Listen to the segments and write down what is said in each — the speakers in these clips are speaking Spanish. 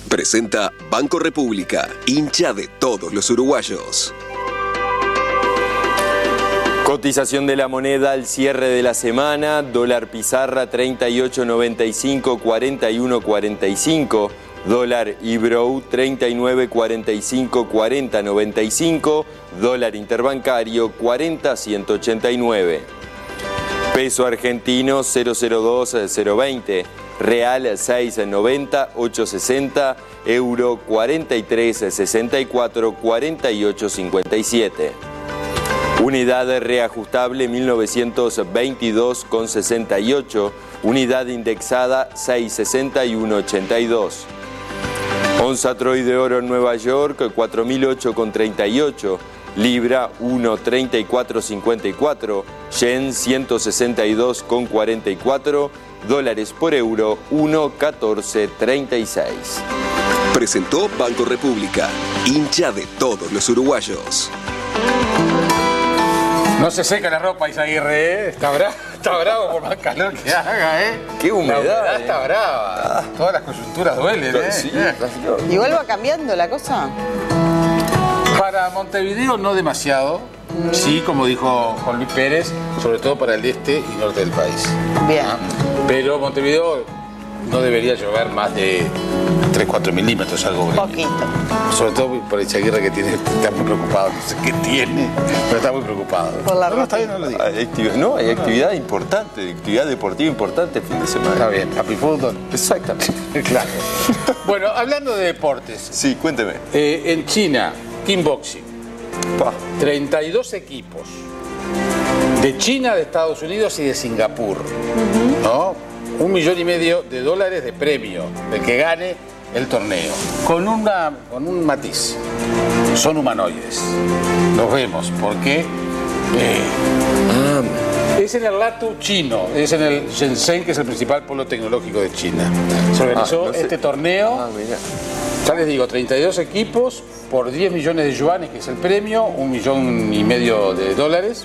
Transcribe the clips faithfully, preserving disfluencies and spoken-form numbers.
Presenta Banco República, hincha de todos los uruguayos. Cotización de la moneda al cierre de la semana, dólar pizarra treinta y ocho noventa y cinco, cuarenta y uno cuarenta y cinco, dólar Ibrow treinta y nueve cuarenta y cinco, cuarenta noventa y cinco, dólar interbancario cuarenta ciento ochenta y nueve. Peso argentino cero cero dos cero veinte, real seis noventa ocho sesenta, euro cuarenta y tres sesenta y cuatro cuarenta y ocho cincuenta y siete. Unidad reajustable mil novecientos veintidós con sesenta y ocho, unidad indexada seiscientos sesenta y uno ochenta y dos. Onza Troy de oro en Nueva York cuatro mil ocho con treinta y ocho, libra uno treinta y cuatro cincuenta y cuatro, yen ciento sesenta y dos con cuarenta y cuatro, dólares por euro uno catorce treinta y seis. Presentó Banco República, hincha de todos los uruguayos. No se seca la ropa, Izaguirre, ¿eh? Está bravo, está bravo por más calor que haga, ¿eh? ¡Qué humedad! La humedad eh. está brava. Ah. Todas las coyunturas duelen, ¿eh? Sí, Igual va cambiando la cosa. Para Montevideo no demasiado. Mm. Sí, como dijo Juan Luis Pérez, sobre todo para el este y norte del país. Bien. ¿Ah? Pero Montevideo no debería llover más de tres a cuatro milímetros, algo por Poquito. Sobre todo por Izaguirre, que tiene, está muy preocupado. No sé qué tiene, pero está muy preocupado. Por la no, no, está bien, no lo digo. Hay actividad, no, hay actividad importante, actividad deportiva importante el fin de semana. Está bien, happy fútbol. Exactamente. Claro. Bueno, hablando de deportes. Sí, cuénteme. Eh, en China, kickboxing. Pa. treinta y dos equipos. De China, de Estados Unidos y de Singapur. Uh-huh. ¿No? Un millón y medio de dólares de premio del que gane el torneo. Con, una, con un matiz. Son humanoides. Los vemos, porque eh, ah. es en el Latu chino, es en el Shenzhen, que es el principal polo tecnológico de China. Se organizó ah, no sé. este torneo. Ah, mira. Ya les digo, treinta y dos equipos por diez millones de yuanes, que es el premio, un millón y medio de dólares.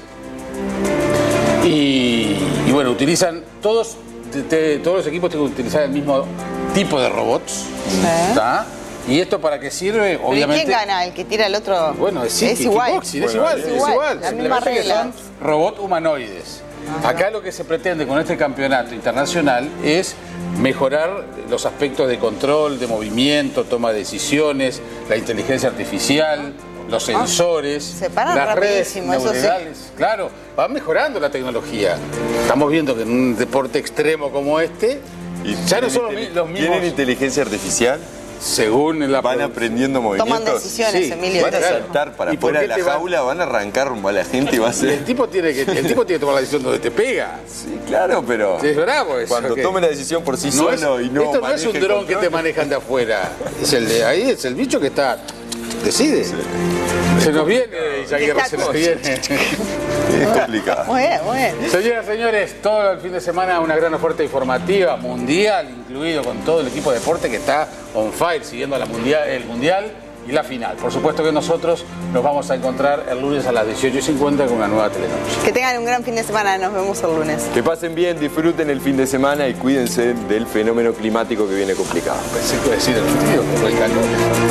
Y, y bueno, utilizan todos. Te, te, todos los equipos tienen que utilizar el mismo tipo de robots. ¿Está? Y esto para qué sirve, obviamente. ¿Quién gana? ¿El que tira al otro? Bueno, es, sí, es igual. Kickboxing, es igual, es igual. igual. La misma regla. Son robots humanoides. Ajá. Acá lo que se pretende con este campeonato internacional es mejorar los aspectos de control, de movimiento, toma de decisiones, la inteligencia artificial, los sensores, ah, se paran las redes neuronales. Sí. Claro, va mejorando la tecnología. Estamos viendo que en un deporte extremo como este, ¿Y ya no son los mismos. ¿Tienen inteligencia artificial? Según la van aprendiendo movimientos. Toman decisiones, sí. Emilio. Van a saltar para afuera de la jaula, van a arrancar rumbo a la gente y va a ser. El tipo tiene que, el tipo tiene que tomar la decisión donde te pega. Sí, claro, pero. Sí, es bravo eso. Cuando ¿qué? tome la decisión por sí no solo es, y no. Esto no es un dron que te manejan de afuera. Es el de ahí, es el bicho que está. Decide. Sí. Se nos viene, Izaguirre, se nos viene. Es complicado. Bueno, bueno. Señoras y señores, todo el fin de semana una gran oferta informativa, mundial, incluido con todo el equipo de deporte que está on fire, siguiendo la mundial, el mundial y la final. Por supuesto que nosotros nos vamos a encontrar el lunes a las dieciocho y cincuenta con una nueva telenoche. Que tengan un gran fin de semana, nos vemos el lunes. Que pasen bien, disfruten el fin de semana y cuídense del fenómeno climático que viene complicado. Pensé que iba a decir el frío, como el calor.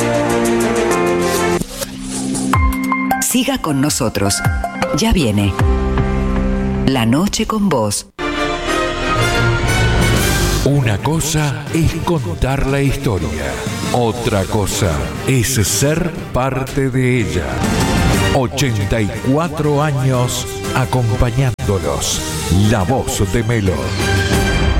Siga con nosotros. Ya viene La Noche con Vos. Una cosa es contar la historia. Otra cosa es ser parte de ella. ochenta y cuatro años acompañándolos. La voz de Melo.